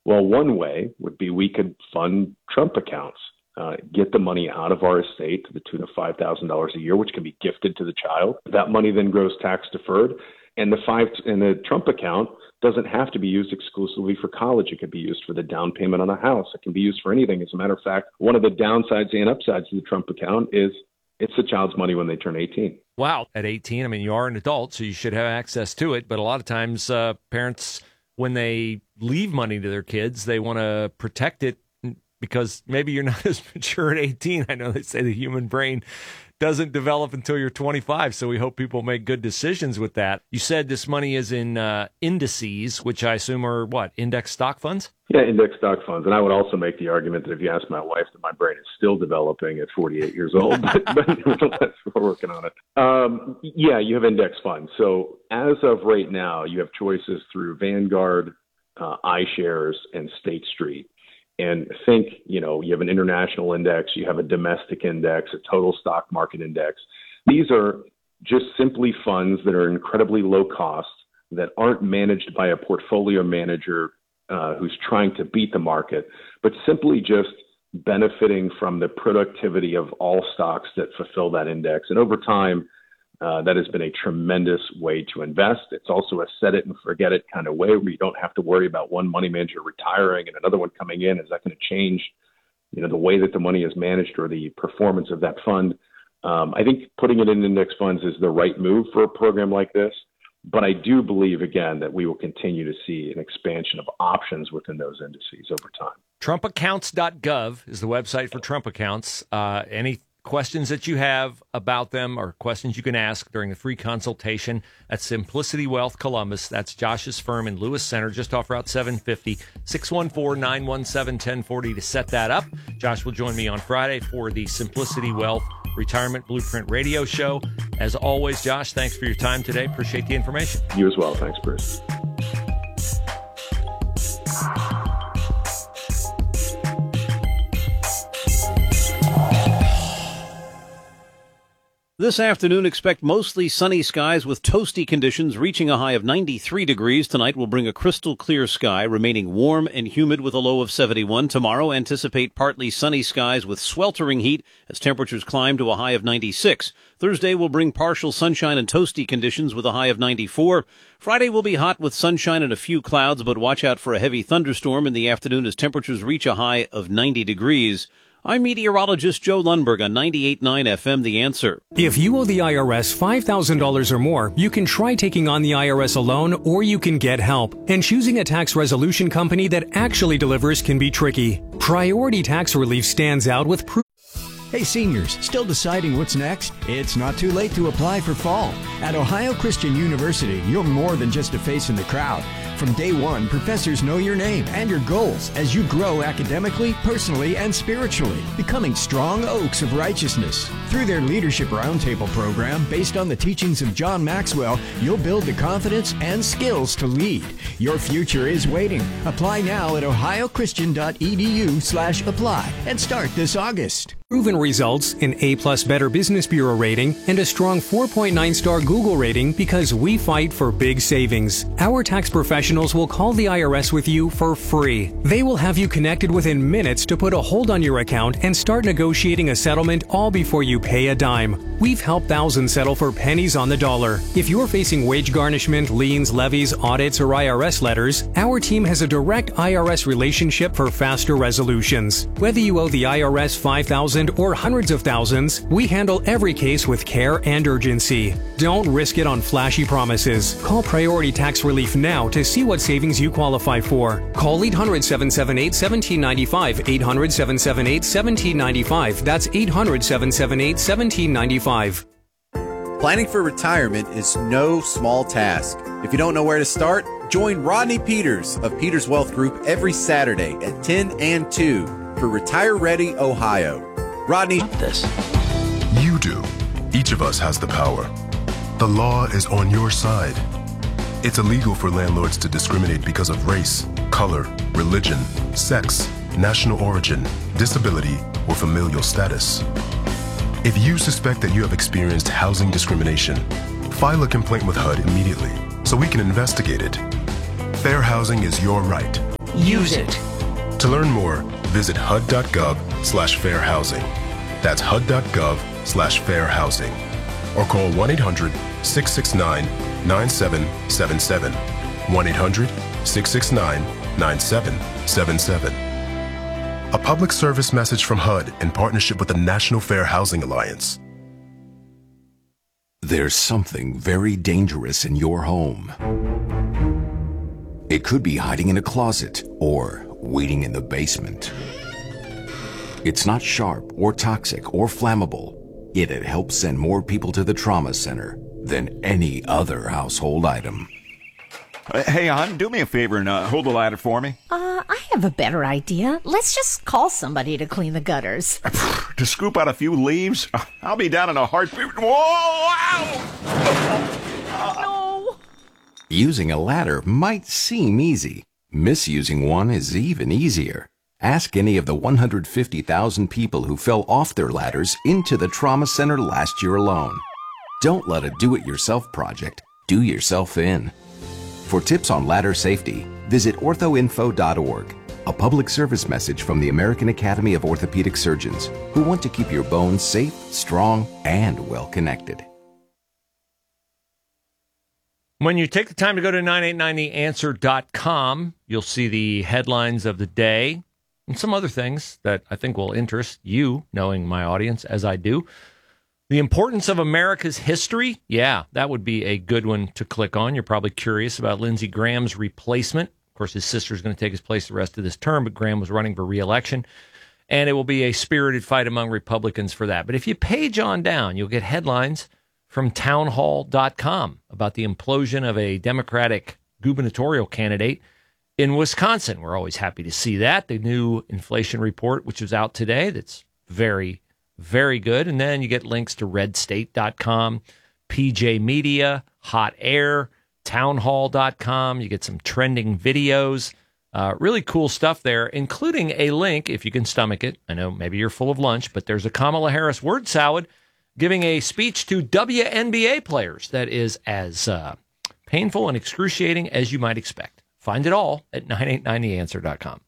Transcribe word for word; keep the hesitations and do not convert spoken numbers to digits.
Well, one way would be we could fund Trump accounts, uh, get the money out of our estate to the tune of five thousand dollars a year, which can be gifted to the child. That money then grows tax deferred. And the five and the Trump account doesn't have to be used exclusively for college. It could be used for the down payment on a house. It can be used for anything. As a matter of fact, one of the downsides and upsides to the Trump account is it's the child's money when they turn eighteen. Wow. At eighteen, I mean, you are an adult, so you should have access to it. But a lot of times uh, parents, when they leave money to their kids, they want to protect it because maybe you're not as mature at eighteen. I know they say the human brain doesn't develop until you're twenty-five, so we hope people make good decisions with that. You said this money is in uh, indices, which I assume are, what, index stock funds? Yeah, index stock funds. And I would also make the argument that if you ask my wife, that my brain is still developing at forty-eight years old, but, but nevertheless, we're working on it. Um, yeah, you have index funds. So as of right now, you have choices through Vanguard, uh, iShares, and State Street. And think, you know, you have an international index, you have a domestic index, a total stock market index. These are just simply funds that are incredibly low cost, that aren't managed by a portfolio manager uh, who's trying to beat the market, but simply just benefiting from the productivity of all stocks that fulfill that index. And over time, Uh, that has been a tremendous way to invest. It's also a set it and forget it kind of way where you don't have to worry about one money manager retiring and another one coming in. Is that going to change, you know, the way that the money is managed or the performance of that fund? Um, I think putting it in index funds is the right move for a program like this. But I do believe, again, that we will continue to see an expansion of options within those indices over time. Trump accounts dot gov is the website for Trump accounts. Uh, any questions that you have about them or questions you can ask during a free consultation at Simplicity Wealth Columbus. That's Josh's firm in Lewis Center, just off Route seven fifty, six one four, nine one seven, one zero four zero to set that up. Josh will join me on Friday for the Simplicity Wealth Retirement Blueprint Radio Show. As always, Josh, thanks for your time today. Appreciate the information. You as well. Thanks, Bruce. This afternoon, expect mostly sunny skies with toasty conditions reaching a high of ninety-three degrees. Tonight will bring a crystal clear sky, remaining warm and humid with a low of seventy-one. Tomorrow, anticipate partly sunny skies with sweltering heat as temperatures climb to a high of ninety-six. Thursday will bring partial sunshine and toasty conditions with a high of ninety-four. Friday will be hot with sunshine and a few clouds, but watch out for a heavy thunderstorm in the afternoon as temperatures reach a high of ninety degrees. I'm meteorologist Joe Lundberg on ninety-eight point nine F M, The Answer. If you owe the I R S five thousand dollars or more, you can try taking on the I R S alone, or you can get help. And choosing a tax resolution company that actually delivers can be tricky. Priority Tax Relief stands out with proof. Hey seniors, still deciding what's next? It's not too late to apply for fall. At Ohio Christian University, you're more than just a face in the crowd. From day one, professors know your name and your goals as you grow academically, personally, and spiritually, becoming strong oaks of righteousness. Through their Leadership Roundtable program, based on the teachings of John Maxwell, you'll build the confidence and skills to lead. Your future is waiting. Apply now at ohiochristian.edu slash apply and start this August. Proven results, an A-plus Better Business Bureau rating, and a strong four point nine star Google rating because we fight for big savings. Our tax professionals will call the I R S with you for free. They will have you connected within minutes to put a hold on your account and start negotiating a settlement all before you pay a dime. We've helped thousands settle for pennies on the dollar. If you're facing wage garnishment, liens, levies, audits, or I R S letters, our team has a direct I R S relationship for faster resolutions. Whether you owe the I R S five thousand dollars or hundreds of thousands, we handle every case with care and urgency. Don't risk it on flashy promises. Call Priority Tax Relief now to see what savings you qualify for. Call eight hundred, seven seven eight, one seven nine five, eight hundred, seven seven eight, one seven nine five. That's eight hundred, seven seven eight, one seven nine five. Planning for retirement is no small task. If you don't know where to start, join Rodney Peters of Peters Wealth Group every Saturday at ten and two for Retire Ready Ohio. Rodney, this. You do. Each of us has the power. The law is on your side. It's illegal for landlords to discriminate because of race, color, religion, sex, national origin, disability, or familial status. If you suspect that you have experienced housing discrimination, file a complaint with H U D immediately so we can investigate it. Fair housing is your right. Use it. To learn more, visit H U D dot gov slash fair housing. That's H U D dot gov slash fair housing. Or call one eight hundred six six nine nine seven seven seven. one eight hundred six six nine nine seven seven seven. A public service message from H U D in partnership with the National Fair Housing Alliance. There's something very dangerous in your home. It could be hiding in a closet or waiting in the basement. It's not sharp or toxic or flammable, yet it helps send more people to the trauma center than any other household item. Uh, hey, hon, do me a favor and uh, hold the ladder for me. Uh, I have a better idea. Let's just call somebody to clean the gutters. To scoop out a few leaves? I'll be down in a heartbeat. Whoa! Ow! No! Using a ladder might seem easy. Misusing one is even easier. Ask any of the one hundred fifty thousand people who fell off their ladders into the trauma center last year alone. Don't let a do-it-yourself project do yourself in. For tips on ladder safety, visit ortho info dot org, a public service message from the American Academy of Orthopedic Surgeons, who want to keep your bones safe, strong, and well-connected. When you take the time to go to nine eight nine the answer dot com, you'll see the headlines of the day and some other things that I think will interest you, knowing my audience as I do. The importance of America's history. Yeah, that would be a good one to click on. You're probably curious about Lindsey Graham's replacement. Of course, his sister's going to take his place the rest of this term, but Graham was running for re-election. And it will be a spirited fight among Republicans for that. But if you page on down, you'll get headlines from town hall dot com about the implosion of a Democratic gubernatorial candidate in Wisconsin. We're always happy to see that. The new inflation report, which was out today, that's very, very good. And then you get links to red state dot com, P J Media, Hot Air, town hall dot com. You get some trending videos. Uh, really cool stuff there, including a link, if you can stomach it. I know maybe you're full of lunch, but there's a Kamala Harris word salad giving a speech to W N B A players that is as uh, painful and excruciating as you might expect. Find it all at nine eight nine the answer dot com.